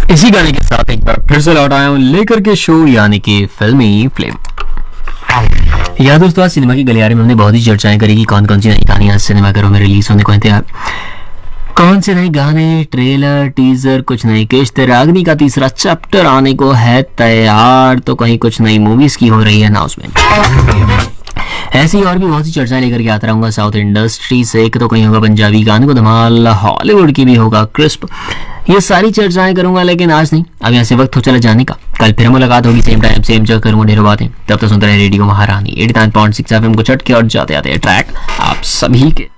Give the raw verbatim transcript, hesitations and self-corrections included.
इसी गाने के साथ एक बार फिर से लौट आया हूँ लेकर के शो यानी कि फिल्मी फ्लेम। यार दोस्तों, आज सिनेमा की गलियारे में हमने बहुत ही चर्चाएं करी कि कौन कौन सी नई कहानियां सिनेमाघरों में रिलीज होने को हैं तैयार, कौन से नए गाने, ट्रेलर, टीजर, कुछ नई किश्त, रागनी का तीसरा चैप्टर आने को है तैयार, तो कहीं कुछ नई मूवीज की हो रही है अनाउंसमेंट। ऐसी और भी बहुत सी चर्चाएं लेकर के आता रहूंगा साउथ इंडस्ट्री से। एक तो कहीं होगा पंजाबी गाने को धमाल, हॉलीवुड की भी होगा क्रिस्प, ये सारी चर्चाएं करूंगा, लेकिन आज नहीं। अब यहाँ से वक्त हो चला जाने का। कल फिर मुलाकात होगी सेम टाइम सेम जगह, करूंगा ढेरों बातें। तब तक सुनते रहे रेडियो महारानी eighty nine point six F M को चटके और जाते आते ट्रैक आप सभी के।